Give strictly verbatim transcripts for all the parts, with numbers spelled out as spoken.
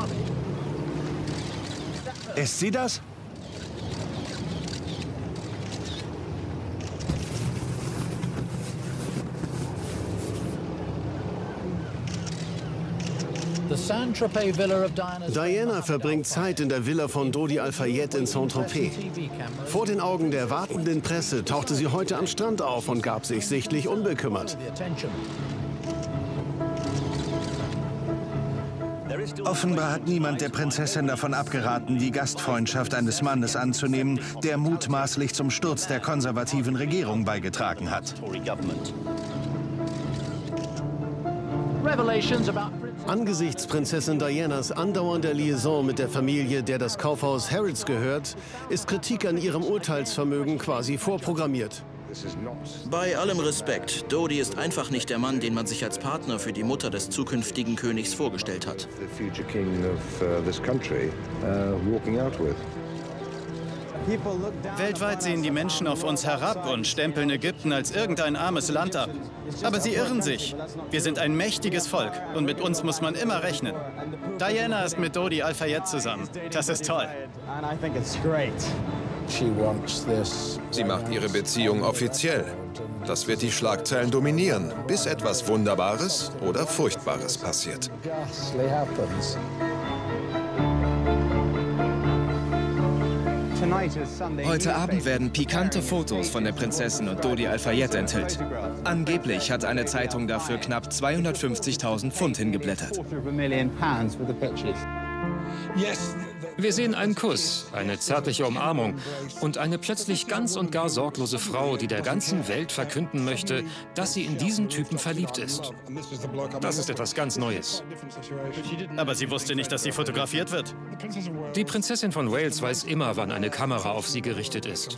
Ist sie das? Diana verbringt Zeit in der Villa von Dodi Al-Fayed in Saint-Tropez. Vor den Augen der wartenden Presse tauchte sie heute am Strand auf und gab sich sichtlich unbekümmert. Offenbar hat niemand der Prinzessin davon abgeraten, die Gastfreundschaft eines Mannes anzunehmen, der mutmaßlich zum Sturz der konservativen Regierung beigetragen hat. Angesichts Prinzessin Dianas andauernder Liaison mit der Familie, der das Kaufhaus Harrods gehört, ist Kritik an ihrem Urteilsvermögen quasi vorprogrammiert. Bei allem Respekt, Dodi ist einfach nicht der Mann, den man sich als Partner für die Mutter des zukünftigen Königs vorgestellt hat. Weltweit sehen die Menschen auf uns herab und stempeln Ägypten als irgendein armes Land ab. Aber sie irren sich. Wir sind ein mächtiges Volk und mit uns muss man immer rechnen. Diana ist mit Dodi Al-Fayed zusammen. Das ist toll. Sie macht ihre Beziehung offiziell. Das wird die Schlagzeilen dominieren, bis etwas Wunderbares oder Furchtbares passiert. Heute Abend werden pikante Fotos von der Prinzessin und Dodi Al-Fayed enthüllt. Angeblich hat eine Zeitung dafür knapp zweihundertfünfzigtausend Pfund hingeblättert. Wir sehen einen Kuss, eine zärtliche Umarmung und eine plötzlich ganz und gar sorglose Frau, die der ganzen Welt verkünden möchte, dass sie in diesen Typen verliebt ist. Das ist etwas ganz Neues. Aber sie wusste nicht, dass sie fotografiert wird. Die Prinzessin von Wales weiß immer, wann eine Kamera auf sie gerichtet ist.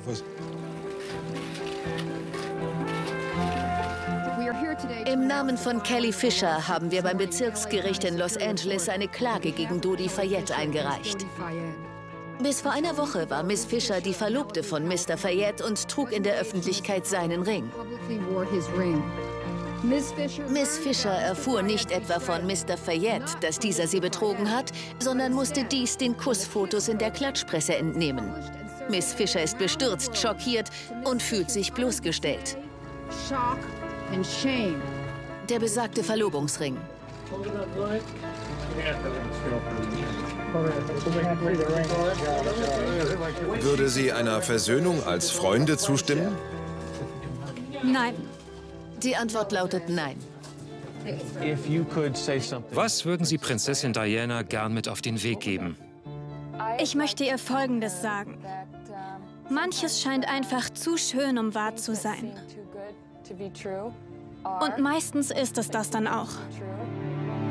Im Namen von Kelly Fisher haben wir beim Bezirksgericht in Los Angeles eine Klage gegen Dodi Fayed eingereicht. Bis vor einer Woche war Miss Fisher die Verlobte von Mister Fayed und trug in der Öffentlichkeit seinen Ring. Miss Fisher erfuhr nicht etwa von Mister Fayed, dass dieser sie betrogen hat, sondern musste dies den Kussfotos in der Klatschpresse entnehmen. Miss Fisher ist bestürzt, schockiert und fühlt sich bloßgestellt. Der besagte Verlobungsring. Würde sie einer Versöhnung als Freunde zustimmen? Nein. Die Antwort lautet nein. Was würden Sie Prinzessin Diana gern mit auf den Weg geben? Ich möchte ihr Folgendes sagen. Manches scheint einfach zu schön, um wahr zu sein. Und meistens ist es das dann auch.